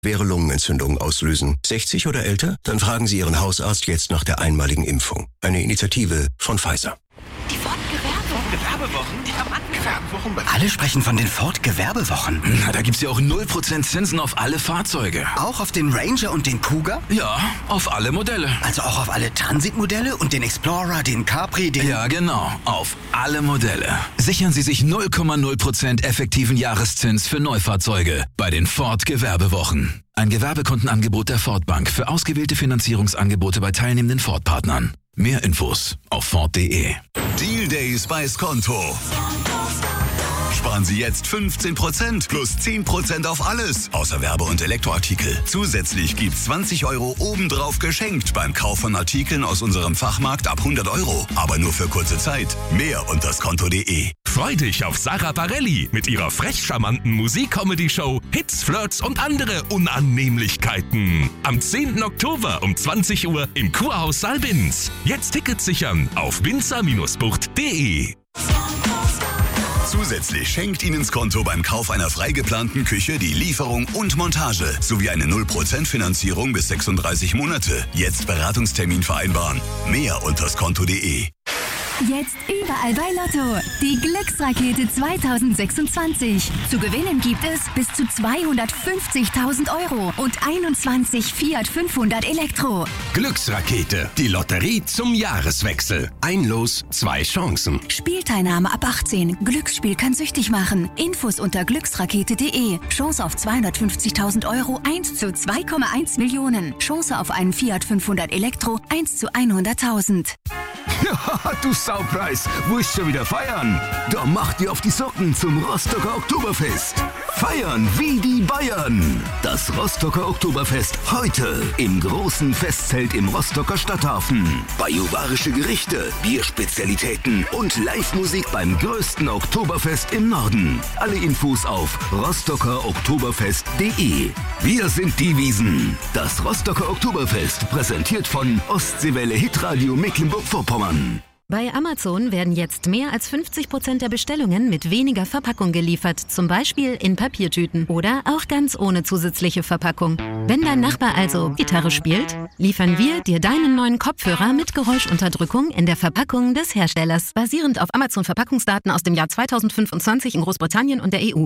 schwere Lungenentzündungen auslösen. 60 oder älter? Dann fragen Sie Ihren Hausarzt jetzt nach der einmaligen Impfung. Eine Initiative von Pfizer. Die Ford-Gewerbewochen? Die Gewerbewochen? Alle sprechen von den Ford-Gewerbewochen. Na, da gibt's ja auch 0% Zinsen auf alle Fahrzeuge. Auch auf den Ranger und den Cougar? Ja, auf alle Modelle. Also auch auf alle Transit-Modelle und den Explorer, den Capri, den... Ja, genau. Auf alle Modelle. Sichern Sie sich 0,0% effektiven Jahreszins für Neufahrzeuge bei den Ford-Gewerbewochen. Ein Gewerbekundenangebot der Ford Bank für ausgewählte Finanzierungsangebote bei teilnehmenden Ford-Partnern. Mehr Infos auf Ford.de. Deal Days bei Skonto. Sparen Sie jetzt 15% plus 10% auf alles, außer Werbe- und Elektroartikel. Zusätzlich gibt's 20 € obendrauf geschenkt beim Kauf von Artikeln aus unserem Fachmarkt ab 100 €. Aber nur für kurze Zeit. Mehr unter skonto.de. Freu dich auf Sarah Bareilles mit ihrer frech charmanten Musik-Comedy-Show Hits, Flirts und andere Unannehmlichkeiten. Am 10. Oktober um 20 Uhr im Kurhaus Saalbins. Jetzt Tickets sichern auf winzer-bucht.de. Zusätzlich schenkt Ihnen Skonto beim Kauf einer frei geplanten Küche die Lieferung und Montage sowie eine 0% Finanzierung bis 36 Monate. Jetzt Beratungstermin vereinbaren. Mehr unter skonto.de. Jetzt überall bei Lotto. Die Glücksrakete 2026. Zu gewinnen gibt es bis zu 250.000 € und 21 Fiat 500 Elektro. Glücksrakete, die Lotterie zum Jahreswechsel. Ein Los, 2 Chancen. Spielteilnahme ab 18. Glücksspiel kann süchtig machen. Infos unter glücksrakete.de. Chance auf 250.000 €, 1 zu 2,1 Millionen. Chance auf einen Fiat 500 Elektro, 1 zu 100.000. Ja, du Saupreis, wo ist schon wieder feiern? Da macht ihr auf die Socken zum Rostocker Oktoberfest. Feiern wie die Bayern. Das Rostocker Oktoberfest heute im großen Festzelt im Rostocker Stadthafen. Bajuwarische Gerichte, Bierspezialitäten und Live-Musik beim größten Oktoberfest im Norden. Alle Infos auf rostockeroktoberfest.de. Wir sind die Wiesen. Das Rostocker Oktoberfest präsentiert von Ostseewelle Hitradio Mecklenburg-Vorpommern. Bei Amazon werden jetzt mehr als 50% der Bestellungen mit weniger Verpackung geliefert, zum Beispiel in Papiertüten oder auch ganz ohne zusätzliche Verpackung. Wenn dein Nachbar also Gitarre spielt, liefern wir dir deinen neuen Kopfhörer mit Geräuschunterdrückung in der Verpackung des Herstellers, basierend auf Amazon-Verpackungsdaten aus dem Jahr 2025 in Großbritannien und der EU.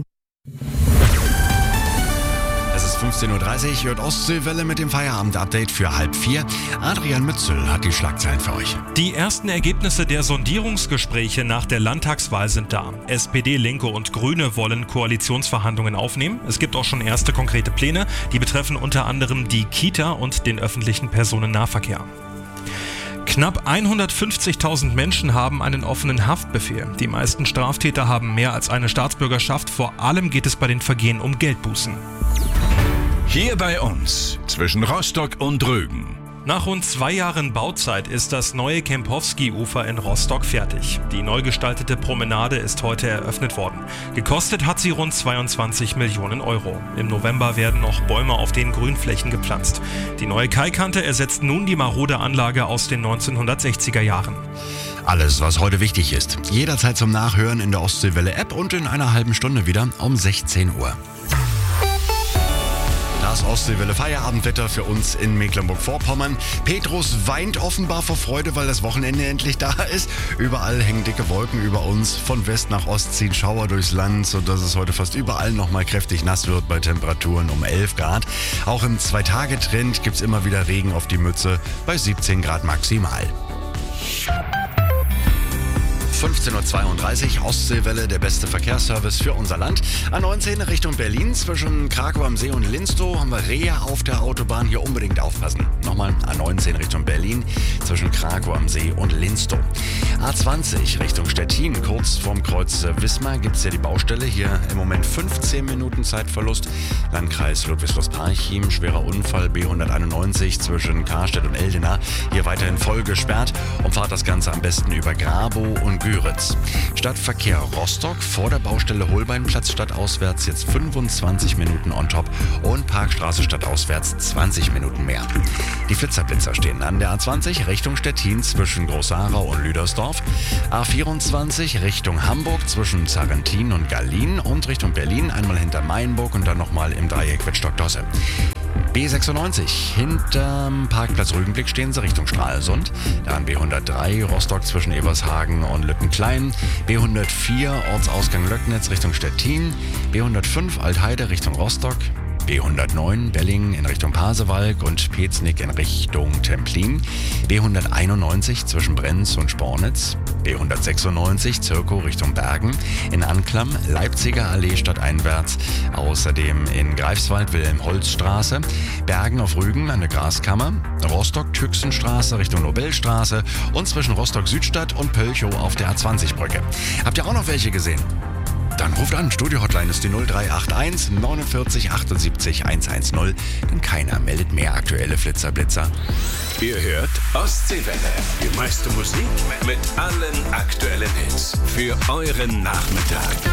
Es ist 15:30 Uhr, hört Ostseewelle mit dem Feierabend-Update für 3:30. Adrian Mützel hat die Schlagzeilen für euch. Die ersten Ergebnisse der Sondierungsgespräche nach der Landtagswahl sind da. SPD, Linke und Grüne wollen Koalitionsverhandlungen aufnehmen. Es gibt auch schon erste konkrete Pläne, die betreffen unter anderem die Kita und den öffentlichen Personennahverkehr. Knapp 150.000 Menschen haben einen offenen Haftbefehl. Die meisten Straftäter haben mehr als eine Staatsbürgerschaft. Vor allem geht es bei den Vergehen um Geldbußen. Hier bei uns, zwischen Rostock und Rügen. Nach rund 2 Jahren Bauzeit ist das neue Kempowski-Ufer in Rostock fertig. Die neu gestaltete Promenade ist heute eröffnet worden. Gekostet hat sie rund 22 Millionen €. Im November werden noch Bäume auf den Grünflächen gepflanzt. Die neue Kaikante ersetzt nun die marode Anlage aus den 1960er Jahren. Alles, was heute wichtig ist. Jederzeit zum Nachhören in der Ostseewelle-App und in einer halben Stunde wieder um 16 Uhr. Das Ostseewelle Feierabendwetter für uns in Mecklenburg-Vorpommern. Petrus weint offenbar vor Freude, weil das Wochenende endlich da ist. Überall hängen dicke Wolken über uns. Von West nach Ost ziehen Schauer durchs Land, sodass es heute fast überall nochmal kräftig nass wird bei Temperaturen um 11 Grad. Auch im 2-Tage-Trend gibt es immer wieder Regen auf die Mütze bei 17 Grad maximal. 15:32 Uhr, Ostseewelle, der beste Verkehrsservice für unser Land. A19 Richtung Berlin, zwischen Krakow am See und Linstow haben wir Rehe auf der Autobahn, hier unbedingt aufpassen. Nochmal A19 Richtung Berlin, zwischen Krakow am See und Linstow. A20 Richtung Stettin, kurz vorm Kreuz Wismar gibt es ja die Baustelle, hier im Moment 15 Minuten Zeitverlust. Landkreis Ludwigslust-Parchim, schwerer Unfall, B191 zwischen Karstedt und Eldena, hier weiterhin voll gesperrt und fahrt das Ganze am besten über Grabow und Gühr Lüritz. Stadtverkehr Rostock vor der Baustelle Holbeinplatz stadtauswärts jetzt 25 Minuten on top und Parkstraße stadtauswärts 20 Minuten mehr. Die Flitzer stehen an der A20 Richtung Stettin zwischen Großarau und Lüdersdorf, A24 Richtung Hamburg zwischen Zarrentin und Gallien und Richtung Berlin einmal hinter Mainburg und dann nochmal im Dreieck Wittstock-Dosse. B96, hinterm Parkplatz Rügenblick stehen sie Richtung Stralsund. Dann B103 Rostock zwischen Ebershagen und Lüttenklein. B104 Ortsausgang Löcknitz Richtung Stettin. B105 Altheide Richtung Rostock. B109 Belling in Richtung Pasewalk und Peznick in Richtung Templin. B191 zwischen Brenz und Spornitz. B196 Zirkow Richtung Bergen. In Anklam Leipziger Allee stadteinwärts. Außerdem in Greifswald Wilhelm-Holz-Straße. Bergen auf Rügen an der Graskammer. Rostock-Tüxenstraße Richtung Nobelstraße. Und zwischen Rostock-Südstadt und Pölchow auf der A20-Brücke. Habt ihr auch noch welche gesehen? Dann ruft an, Studio-Hotline ist die 0381 49 78 110, denn keiner meldet mehr aktuelle Flitzer-Blitzer. Ihr hört Ostseewelle, die meiste Musik mit allen aktuellen Hits für euren Nachmittag.